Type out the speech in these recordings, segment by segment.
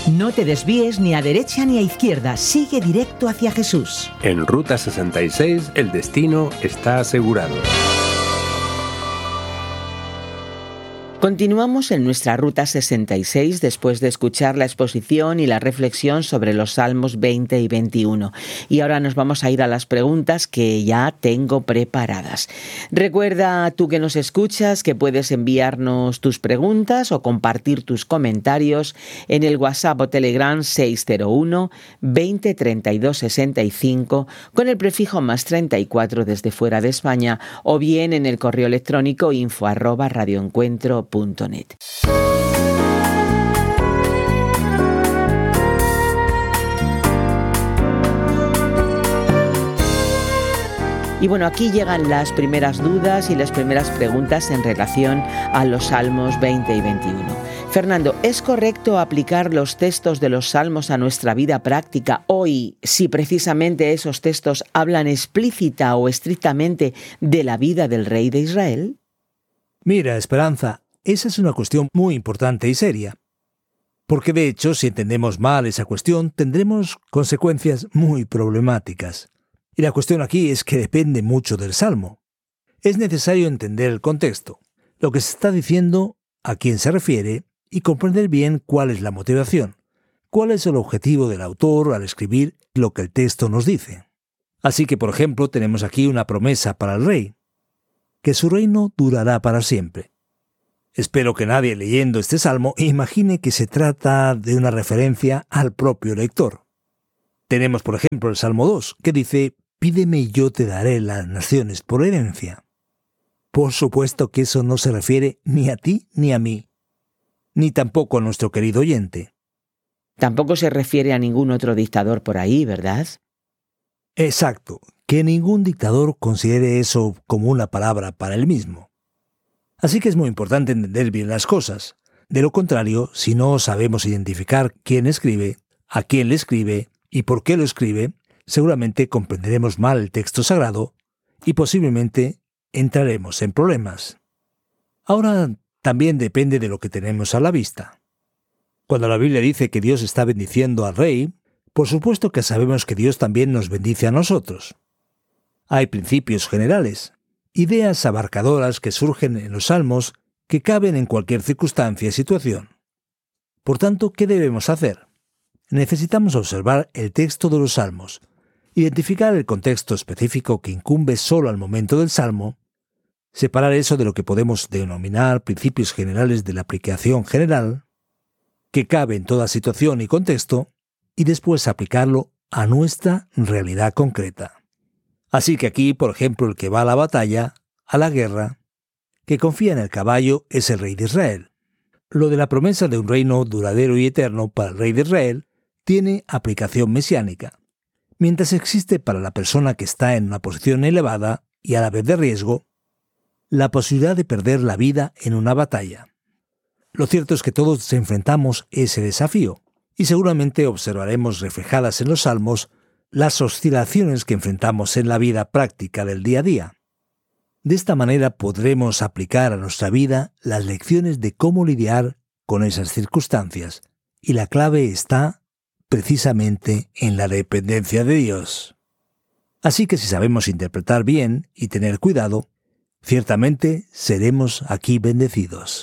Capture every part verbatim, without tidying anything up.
No te desvíes ni a derecha ni a izquierda, sigue directo hacia Jesús. En Ruta sesenta y seis, el destino está asegurado. Continuamos en nuestra Ruta sesenta y seis después de escuchar la exposición y la reflexión sobre los Salmos veinte y veintiuno. Y ahora nos vamos a ir a las preguntas que ya tengo preparadas. Recuerda, tú que nos escuchas, que puedes enviarnos tus preguntas o compartir tus comentarios en el WhatsApp o Telegram seis cero uno, veinte, treinta y dos, sesenta y cinco con el prefijo más treinta y cuatro desde fuera de España, o bien en el correo electrónico info arroba radioencuentro punto net. Y bueno, aquí llegan las primeras dudas y las primeras preguntas en relación a los Salmos veinte y veintiuno. Fernando, ¿es correcto aplicar los textos de los Salmos a nuestra vida práctica hoy si precisamente esos textos hablan explícita o estrictamente de la vida del rey de Israel? Mira, Esperanza, esa es una cuestión muy importante y seria. Porque de hecho, si entendemos mal esa cuestión, tendremos consecuencias muy problemáticas. Y la cuestión aquí es que depende mucho del Salmo. Es necesario entender el contexto, lo que se está diciendo, a quién se refiere, y comprender bien cuál es la motivación, cuál es el objetivo del autor al escribir lo que el texto nos dice. Así que, por ejemplo, tenemos aquí una promesa para el rey, que su reino durará para siempre. Espero que nadie leyendo este salmo imagine que se trata de una referencia al propio lector. Tenemos, por ejemplo, el Salmo dos, que dice: «Pídeme y yo te daré las naciones por herencia». Por supuesto que eso no se refiere ni a ti ni a mí, ni tampoco a nuestro querido oyente. Tampoco se refiere a ningún otro dictador por ahí, ¿verdad? Exacto, que ningún dictador considere eso como una palabra para él mismo. Así que es muy importante entender bien las cosas. De lo contrario, si no sabemos identificar quién escribe, a quién le escribe y por qué lo escribe, seguramente comprenderemos mal el texto sagrado y posiblemente entraremos en problemas. Ahora, también depende de lo que tenemos a la vista. Cuando la Biblia dice que Dios está bendiciendo al rey, por supuesto que sabemos que Dios también nos bendice a nosotros. Hay principios generales, ideas abarcadoras que surgen en los salmos que caben en cualquier circunstancia y situación. Por tanto, ¿qué debemos hacer? Necesitamos observar el texto de los salmos, identificar el contexto específico que incumbe solo al momento del salmo, separar eso de lo que podemos denominar principios generales de la aplicación general, que cabe en toda situación y contexto, y después aplicarlo a nuestra realidad concreta. Así que aquí, por ejemplo, el que va a la batalla, a la guerra, que confía en el caballo, es el rey de Israel. Lo de la promesa de un reino duradero y eterno para el rey de Israel tiene aplicación mesiánica, mientras existe para la persona que está en una posición elevada y a la vez de riesgo, la posibilidad de perder la vida en una batalla. Lo cierto es que todos enfrentamos ese desafío, y seguramente observaremos reflejadas en los salmos las oscilaciones que enfrentamos en la vida práctica del día a día. De esta manera podremos aplicar a nuestra vida las lecciones de cómo lidiar con esas circunstancias, y la clave está precisamente en la dependencia de Dios. Así que si sabemos interpretar bien y tener cuidado, ciertamente seremos aquí bendecidos.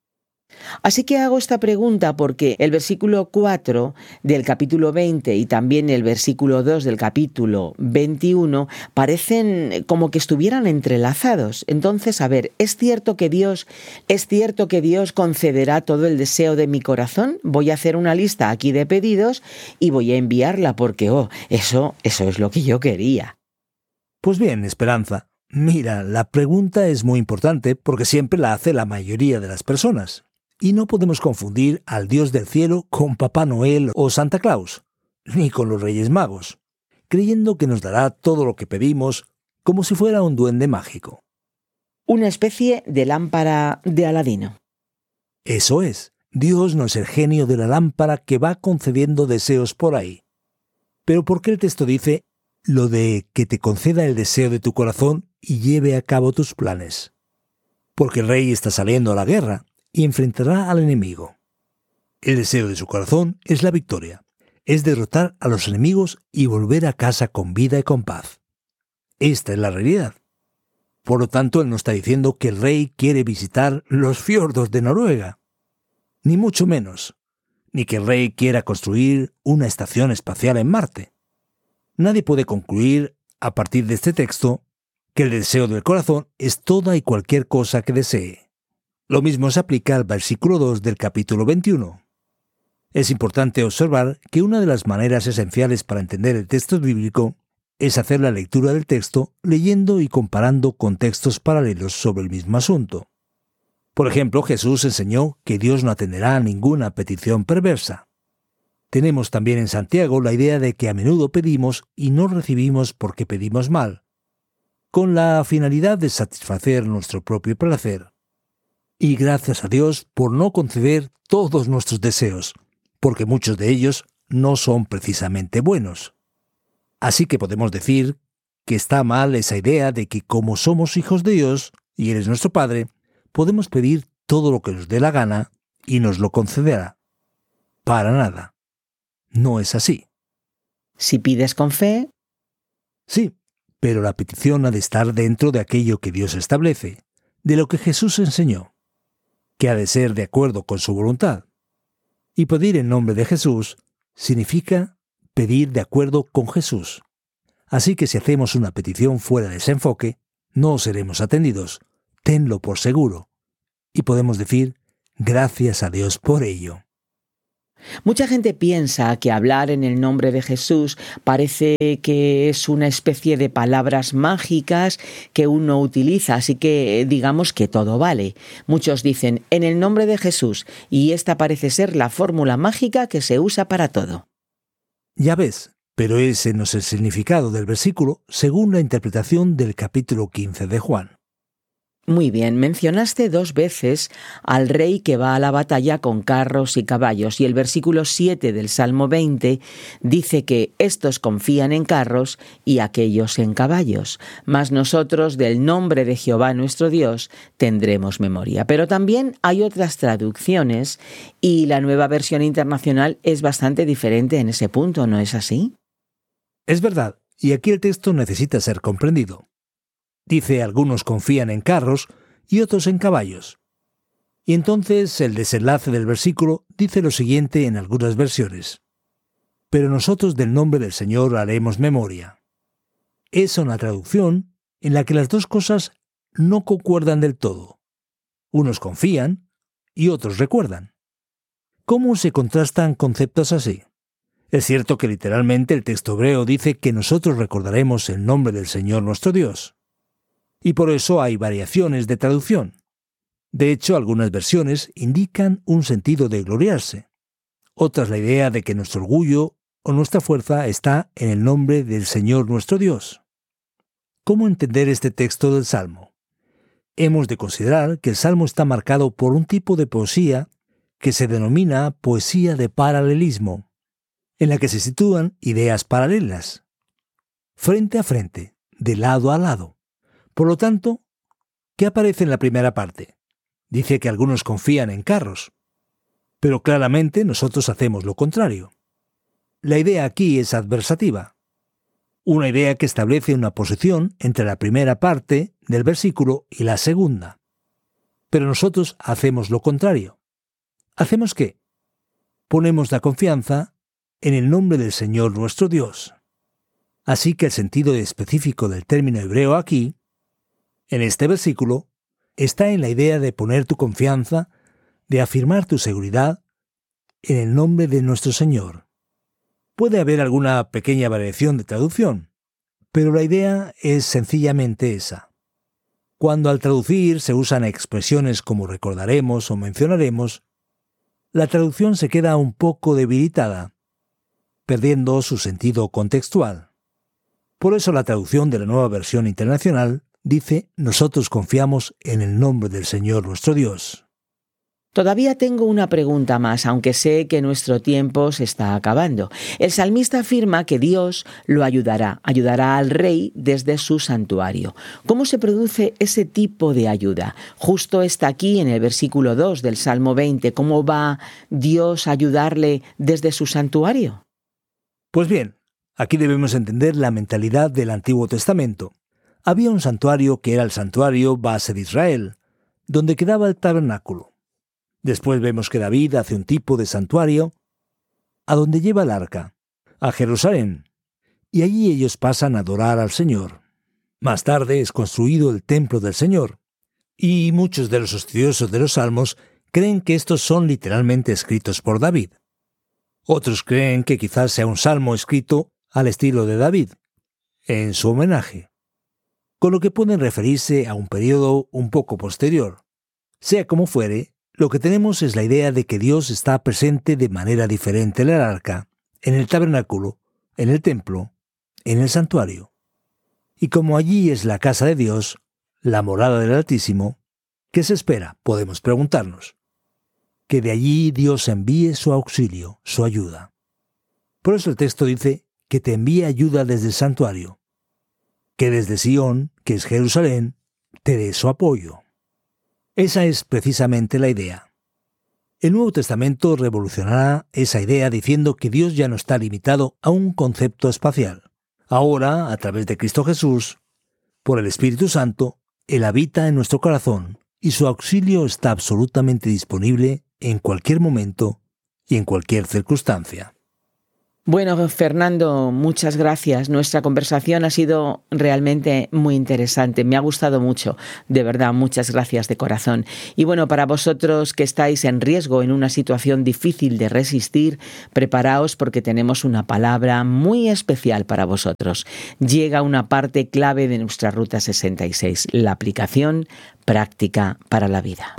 Así que hago esta pregunta porque el versículo cuatro del capítulo veinte y también el versículo dos del capítulo veintiuno parecen como que estuvieran entrelazados. Entonces, a ver, ¿es cierto que Dios, es cierto que Dios concederá todo el deseo de mi corazón? Voy a hacer una lista aquí de pedidos y voy a enviarla porque, oh, eso, eso es lo que yo quería. Pues bien, Esperanza, mira, la pregunta es muy importante porque siempre la hace la mayoría de las personas. Y no podemos confundir al Dios del cielo con Papá Noel o Santa Claus, ni con los Reyes Magos, creyendo que nos dará todo lo que pedimos como si fuera un duende mágico. Una especie de lámpara de Aladino. Eso es, Dios no es el genio de la lámpara que va concediendo deseos por ahí. Pero ¿por qué el texto dice lo de que te conceda el deseo de tu corazón y lleve a cabo tus planes? Porque el rey está saliendo a la guerra y enfrentará al enemigo. El deseo de su corazón es la victoria, es derrotar a los enemigos y volver a casa con vida y con paz. Esta es la realidad. Por lo tanto, él no está diciendo que el rey quiere visitar los fiordos de Noruega, ni mucho menos, ni que el rey quiera construir una estación espacial en Marte. Nadie puede concluir, a partir de este texto, que el deseo del corazón es toda y cualquier cosa que desee. Lo mismo se aplica al versículo dos del capítulo veintiuno. Es importante observar que una de las maneras esenciales para entender el texto bíblico es hacer la lectura del texto leyendo y comparando con textos paralelos sobre el mismo asunto. Por ejemplo, Jesús enseñó que Dios no atenderá a ninguna petición perversa. Tenemos también en Santiago la idea de que a menudo pedimos y no recibimos porque pedimos mal, con la finalidad de satisfacer nuestro propio placer. Y gracias a Dios por no conceder todos nuestros deseos, porque muchos de ellos no son precisamente buenos. Así que podemos decir que está mal esa idea de que como somos hijos de Dios, y Él es nuestro Padre, podemos pedir todo lo que nos dé la gana y nos lo concederá. Para nada. No es así. Si pides con fe... Sí, pero la petición ha de estar dentro de aquello que Dios establece, de lo que Jesús enseñó, que ha de ser de acuerdo con su voluntad. Y pedir en nombre de Jesús significa pedir de acuerdo con Jesús. Así que si hacemos una petición fuera de ese enfoque, no seremos atendidos. Tenlo por seguro. Y podemos decir, gracias a Dios por ello. Mucha gente piensa que hablar en el nombre de Jesús parece que es una especie de palabras mágicas que uno utiliza, así que digamos que todo vale. Muchos dicen en el nombre de Jesús y esta parece ser la fórmula mágica que se usa para todo. Ya ves, pero ese no es el significado del versículo según la interpretación del capítulo quince de Juan. Muy bien, mencionaste dos veces al rey que va a la batalla con carros y caballos, y el versículo siete del Salmo veinte dice que estos confían en carros y aquellos en caballos, mas nosotros del nombre de Jehová nuestro Dios tendremos memoria. Pero también hay otras traducciones y la Nueva Versión Internacional es bastante diferente en ese punto, ¿no es así? Es verdad, y aquí el texto necesita ser comprendido. Dice, algunos confían en carros y otros en caballos. Y entonces el desenlace del versículo dice lo siguiente en algunas versiones. Pero nosotros del nombre del Señor haremos memoria. Es una traducción en la que las dos cosas no concuerdan del todo. Unos confían y otros recuerdan. ¿Cómo se contrastan conceptos así? Es cierto que literalmente el texto hebreo dice que nosotros recordaremos el nombre del Señor nuestro Dios. Y por eso hay variaciones de traducción. De hecho, algunas versiones indican un sentido de gloriarse. Otras la idea de que nuestro orgullo o nuestra fuerza está en el nombre del Señor nuestro Dios. ¿Cómo entender este texto del Salmo? Hemos de considerar que el Salmo está marcado por un tipo de poesía que se denomina poesía de paralelismo, en la que se sitúan ideas paralelas, frente a frente, de lado a lado. Por lo tanto, ¿qué aparece en la primera parte? Dice que algunos confían en carros, pero claramente nosotros hacemos lo contrario. La idea aquí es adversativa, una idea que establece una posición entre la primera parte del versículo y la segunda. Pero nosotros hacemos lo contrario. ¿Hacemos qué? Ponemos la confianza en el nombre del Señor nuestro Dios. Así que el sentido específico del término hebreo aquí, en este versículo, está en la idea de poner tu confianza, de afirmar tu seguridad en el nombre de nuestro Señor. Puede haber alguna pequeña variación de traducción, pero la idea es sencillamente esa. Cuando al traducir se usan expresiones como recordaremos o mencionaremos, la traducción se queda un poco debilitada, perdiendo su sentido contextual. Por eso la traducción de la Nueva Versión Internacional dice, nosotros confiamos en el nombre del Señor nuestro Dios. Todavía tengo una pregunta más, aunque sé que nuestro tiempo se está acabando. El salmista afirma que Dios lo ayudará, ayudará al rey desde su santuario. ¿Cómo se produce ese tipo de ayuda? Justo está aquí en el versículo dos del Salmo veinte. ¿Cómo va Dios a ayudarle desde su santuario? Pues bien, aquí debemos entender la mentalidad del Antiguo Testamento. Había un santuario que era el santuario base de Israel, donde quedaba el tabernáculo. Después vemos que David hace un tipo de santuario a donde lleva el arca, a Jerusalén, y allí ellos pasan a adorar al Señor. Más tarde es construido el templo del Señor, y muchos de los estudiosos de los Salmos creen que estos son literalmente escritos por David. Otros creen que quizás sea un salmo escrito al estilo de David, en su homenaje, con lo que pueden referirse a un periodo un poco posterior. Sea como fuere, lo que tenemos es la idea de que Dios está presente de manera diferente en el arca, en el tabernáculo, en el templo, en el santuario. Y como allí es la casa de Dios, la morada del Altísimo, ¿qué se espera? Podemos preguntarnos. Que de allí Dios envíe su auxilio, su ayuda. Por eso el texto dice que te envíe ayuda desde el santuario, que desde Sión, que es Jerusalén, te dé su apoyo. Esa es precisamente la idea. El Nuevo Testamento revolucionará esa idea diciendo que Dios ya no está limitado a un concepto espacial. Ahora, a través de Cristo Jesús, por el Espíritu Santo, Él habita en nuestro corazón y su auxilio está absolutamente disponible en cualquier momento y en cualquier circunstancia. Bueno, Fernando, muchas gracias. Nuestra conversación ha sido realmente muy interesante. Me ha gustado mucho, de verdad, muchas gracias de corazón. Y bueno, para vosotros que estáis en riesgo en una situación difícil de resistir, preparaos porque tenemos una palabra muy especial para vosotros. Llega una parte clave de nuestra Ruta sesenta y seis, la aplicación práctica para la vida.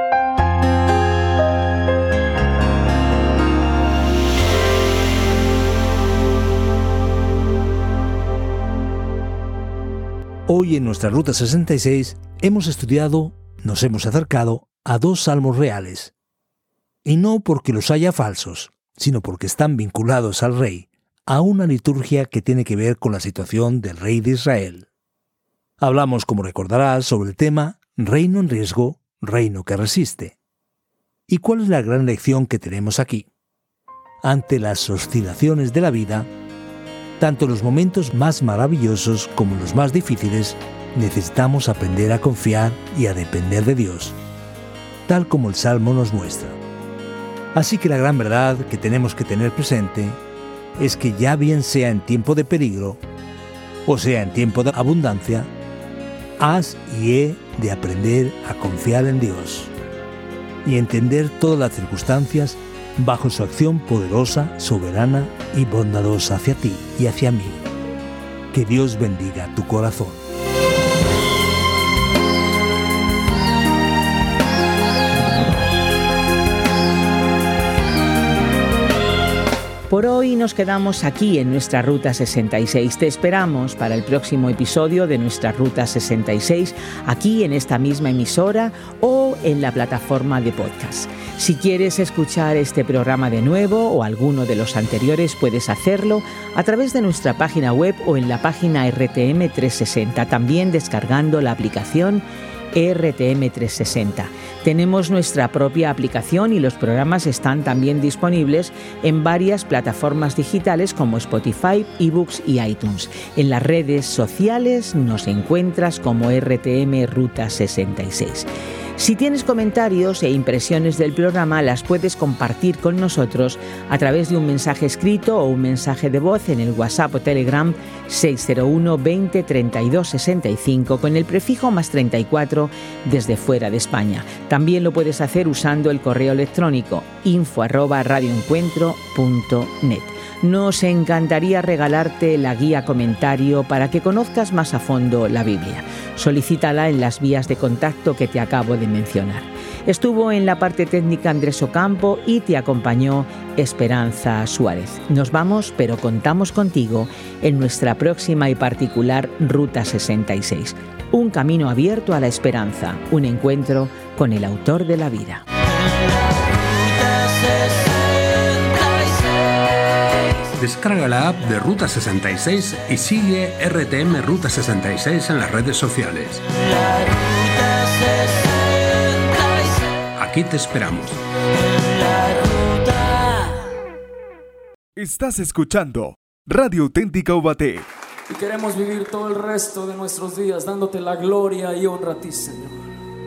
Hoy en nuestra Ruta sesenta y seis hemos estudiado, nos hemos acercado a dos salmos reales. Y no porque los haya falsos, sino porque están vinculados al rey, a una liturgia que tiene que ver con la situación del rey de Israel. Hablamos, como recordarás, sobre el tema Reino en riesgo, reino que resiste. ¿Y cuál es la gran lección que tenemos aquí? Ante las oscilaciones de la vida, tanto en los momentos más maravillosos como en los más difíciles, necesitamos aprender a confiar y a depender de Dios, tal como el Salmo nos muestra. Así que la gran verdad que tenemos que tener presente es que ya bien sea en tiempo de peligro, o sea en tiempo de abundancia, has y he de aprender a confiar en Dios y entender todas las circunstancias bajo su acción poderosa, soberana y bondadosa hacia ti y hacia mí. Que Dios bendiga tu corazón. Por hoy nos quedamos aquí en nuestra Ruta sesenta y seis. Te esperamos para el próximo episodio de nuestra Ruta sesenta y seis, aquí en esta misma emisora o en la plataforma de podcast. Si quieres escuchar este programa de nuevo o alguno de los anteriores, puedes hacerlo a través de nuestra página web o en la página R T M trescientos sesenta, también descargando la aplicación R T M trescientos sesenta. Tenemos nuestra propia aplicación y los programas están también disponibles en varias plataformas digitales como Spotify, eBooks y iTunes. En las redes sociales nos encuentras como R T M Ruta sesenta y seis. Si tienes comentarios e impresiones del programa, las puedes compartir con nosotros a través de un mensaje escrito o un mensaje de voz en el WhatsApp o Telegram seis cero uno veinte treinta y dos sesenta y cinco con el prefijo más treinta y cuatro desde fuera de España. También lo puedes hacer usando el correo electrónico info arroba radioencuentro punto net. Nos encantaría regalarte la guía comentario para que conozcas más a fondo la Biblia. Solicítala en las vías de contacto que te acabo de mencionar. Estuvo en la parte técnica Andrés Ocampo y te acompañó Esperanza Suárez. Nos vamos, pero contamos contigo en nuestra próxima y particular Ruta sesenta y seis. Un camino abierto a la esperanza, un encuentro con el autor de la vida. Descarga la app de Ruta sesenta y seis y sigue R T M Ruta sesenta y seis en las redes sociales. Aquí te esperamos. Estás escuchando Radio Auténtica Ubaté. Y queremos vivir todo el resto de nuestros días dándote la gloria y honra a ti, Señor.